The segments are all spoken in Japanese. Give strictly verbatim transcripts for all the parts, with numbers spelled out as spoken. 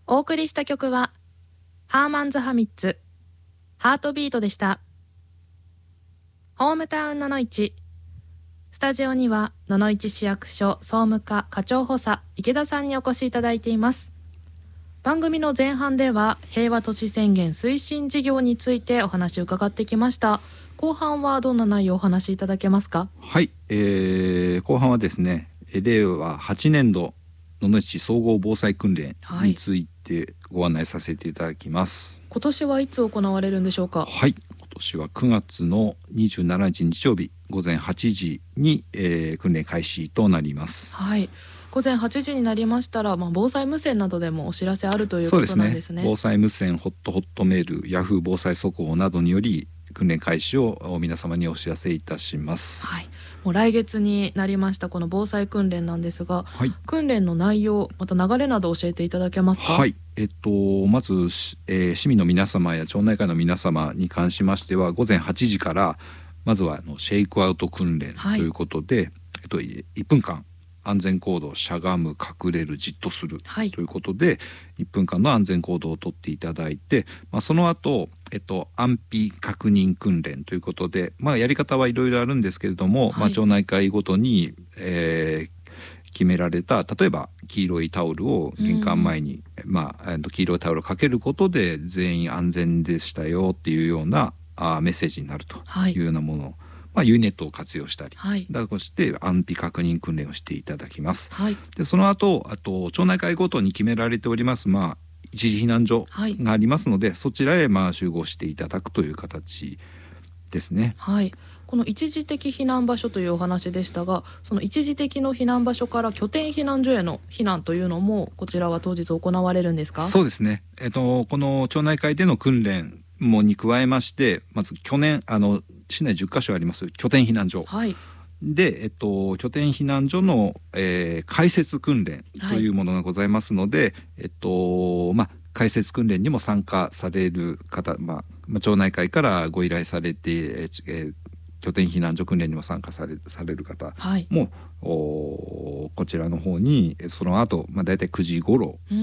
お送りした曲はハーマンズ・ハミッツハートビートでした。ホームタウンののいち、スタジオには野々市市役所総務課課長補佐池田さんにお越しいただいています。番組の前半では平和都市宣言推進事業についてお話を伺ってきました。後半はどんな内容をお話しいただけますか？ はい、えー、後半はですね、れいわはちねんど野々市総合防災訓練についてご案内させていただきます。 はい、今年はいつ行われるんでしょうか？ はい、今年はくがつのにじゅうしちにち日曜日ごぜんはちじに、えー、訓練開始となります。 はい、ごぜんはちじになりましたら、まあ、防災無線などでもお知らせあるということなんですね。 そうですね、防災無線、ホットホットメール、ヤフー防災速報などにより訓練開始を皆様にお知らせいたします。 はい、もう来月になりましたこの防災訓練なんですが、 はい、 訓練の内容また流れなど教えていただけますか？ はい、えっと、まず、えー、市民の皆様や町内会の皆様に関しましてはごぜんはちじからまずはあのシェイクアウト訓練ということで、はい、えっと、いっぷんかん安全行動、しゃがむ、隠れる、じっとする、はい、ということでいっぷんかんの安全行動をとっていただいて、まあ、その後、えっと、安否確認訓練ということで、まあ、やり方はいろいろあるんですけれども、はい、まあ、町内会ごとに、えー、決められた、例えば黄色いタオルを玄関前に、まあ、黄色いタオルをかけることで全員安全でしたよっていうようなあメッセージになるというようなものを、はい、まあ、ユーネットを活用したり、はい、だとして安否確認訓練をしていただきます。はい、でその後、あと町内会ごとに決められております、まあ、一時避難所がありますので、はい、そちらへまあ集合していただくという形ですね。 はい、この一時的避難場所というお話でしたが、その一時的の避難場所から拠点避難所への避難というのもこちらは当日行われるんですか？ そうですね、えっと、この町内会での訓練もに加えまして、まず去年あの市内じゅっかしょあります拠点避難所、はい、で、えっと、拠点避難所の、えー、開設訓練というものがございますので、はい、えっとまあ、開設訓練にも参加される方、まあ、町内会からご依頼されて、えー、拠点避難所訓練にも参加され、される方も、はい、こちらの方にその後、まあ、大体くじごろ、うん、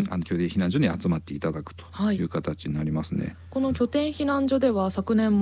あの拠点避難所に集まっていただくという形になりますね。はい、 この拠点避難所では昨年も